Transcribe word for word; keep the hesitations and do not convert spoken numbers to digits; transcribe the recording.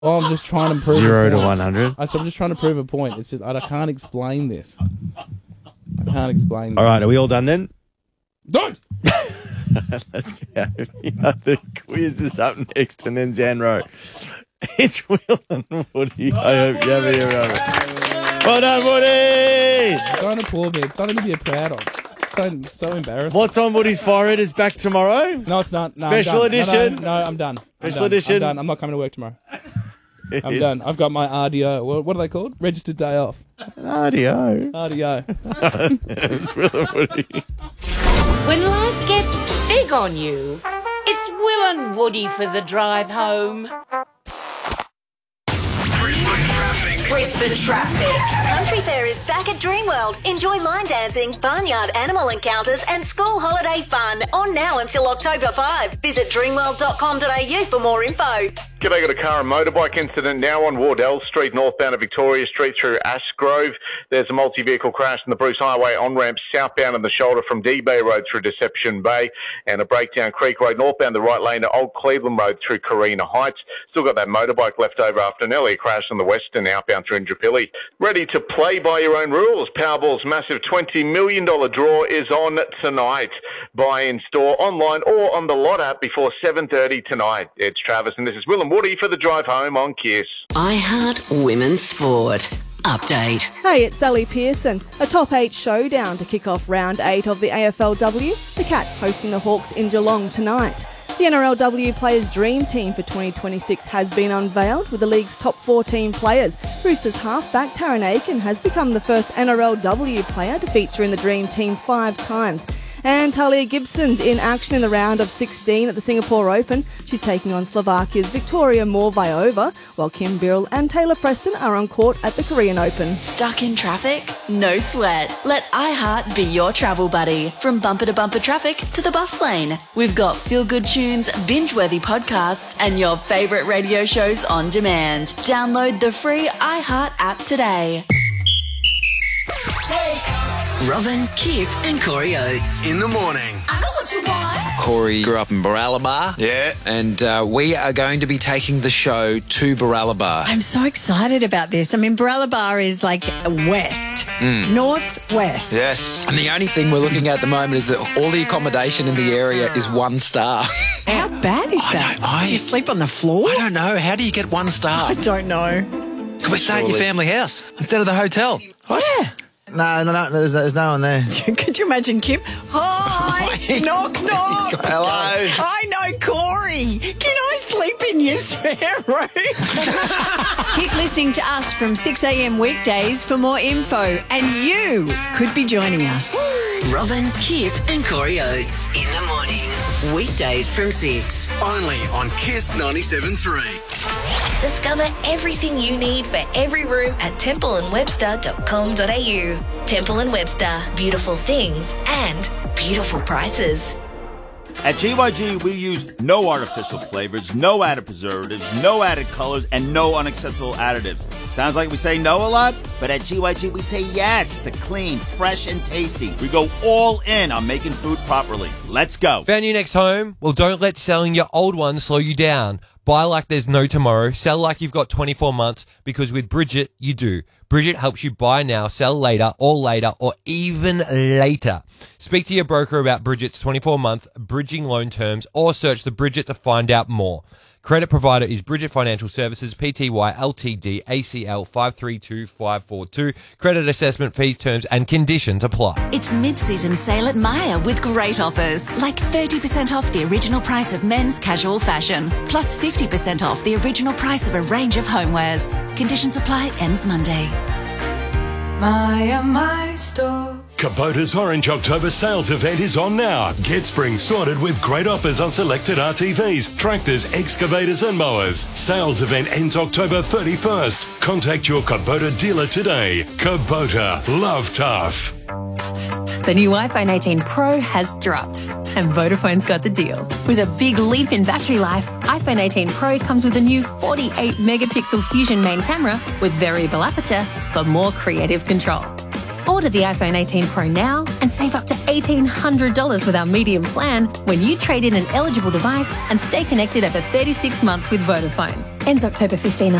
Oh, I'm just trying to prove Zero a to point. one hundred. I- so I'm just trying to prove a point. It's just I can't explain this. I can't explain. All this. right, are we all done then? Don't. Let's go. Yeah, the quiz is up next, and then Zanro. It's Will and Woody. I hope you have a year of it. Well done, Woody! Don't applaud me. It's nothing to be proud of. It's so, so embarrassing. What's on Woody's forehead is back tomorrow. No, it's not. No, Special I'm done. edition. No, no, no, I'm done. I'm Special done. edition. I'm done. I'm not coming to work tomorrow. I'm done. I've got my R D O. What, what are they called? Registered day off. R D O. R D O. It's Will and Woody. When life gets big on you, it's Will and Woody for the drive home. Brisbane traffic. Country Fair is back at Dreamworld. Enjoy line dancing, barnyard animal encounters and school holiday fun on now until October fifth. Visit dreamworld dot com dot a u for more info. G'day, got a car and motorbike incident now on Wardell Street, northbound of Victoria Street through Ashgrove. There's a multi-vehicle crash on the Bruce Highway on-ramp southbound on the shoulder from D Bay Road through Deception Bay, and a breakdown Creek Road northbound the right lane to Old Cleveland Road through Carina Heights. Still got that motorbike left over after an earlier crash on the western outbound through Indooroopilly. Ready to play by your own rules. Powerball's massive twenty million dollars draw is on tonight. Buy in store, online or on the Lot app before seven thirty tonight. It's Travis and this is Will and Woody for the drive home on Kiss. iHeart Women's Sport. Update. Hey, it's Sally Pearson. A top eight showdown to kick off round eight of the A F L W. The Cats hosting the Hawks in Geelong tonight. The N R L W Players' Dream Team for twenty twenty-six has been unveiled with the league's top fourteen players. Roosters halfback Taron Aiken has become the first N R L W player to feature in the Dream Team five times. And Talia Gibson's in action in the round of sixteen at the Singapore Open. She's taking on Slovakia's Victoria Morvayova, while Kim Birrell and Taylor Preston are on court at the Korean Open. Stuck in traffic? No sweat. Let iHeart be your travel buddy. From bumper to bumper traffic to the bus lane. We've got feel-good tunes, binge-worthy podcasts, and your favourite radio shows on demand. Download the free iHeart app today. Robin, Kip and Corey Oates. In the morning. I know what you want. Corey grew up in Baralaba. Yeah. And uh, we are going to be taking the show to Baralaba. I'm so excited about this. I mean, Baralaba is like west, Mm. northwest. Yes. And the only thing we're looking at at the moment is that all the accommodation in the area is one star. How bad is I that? don't- I- Do you sleep on the floor? I don't know. How do you get one star? I don't know. Can we stay at your family house instead of the hotel? What? Yeah. No, no, no, there's, there's no one there. Could you imagine Kip? Hi, knock, knock. Hello. I know Corey. Can I sleep in your spare room? Keep listening to us from six a.m. weekdays for more info, and you could be joining us. Robin, Kip and Corey Oates. In the morning. Weekdays from six. Only on Kiss ninety-seven point three. Discover everything you need for every room at temple and webster dot com dot a u. Temple and Webster, beautiful things and beautiful prices. At G Y G, we use no artificial flavors, no added preservatives, no added colors, and no unacceptable additives. Sounds like we say no a lot, but at G Y G, we say yes to clean, fresh, and tasty. We go all in on making food properly. Let's go. Found your next home? Well, don't let selling your old one slow you down. Buy like there's no tomorrow. Sell like you've got twenty-four months, because with Bridget, you do. Bridget helps you buy now, sell later, or later, or even later. Speak to your broker about Bridget's twenty-four month bridging loan terms, or search the Bridget to find out more. Credit provider is Bridget Financial Services, Pty Ltd, A C L five three two five four two. Credit assessment fees, terms and conditions apply. It's mid-season sale at Myer with great offers, like thirty percent off the original price of men's casual fashion, plus fifty percent off the original price of a range of homewares. Conditions apply, ends Monday. Myer, my store. Kubota's Orange October sales event is on now. Get spring sorted with great offers on selected R T Vs, tractors, excavators and mowers. Sales event ends October thirty-first. Contact your Kubota dealer today. Kubota, love tough. The new iPhone eighteen Pro has dropped, and Vodafone's got the deal. With a big leap in battery life, iPhone eighteen Pro comes with a new forty-eight megapixel Fusion main camera with variable aperture for more creative control. Order the iPhone eighteen Pro now and save up to eighteen hundred dollars with our medium plan when you trade in an eligible device and stay connected over thirty-six months with Vodafone. Ends October fifteenth.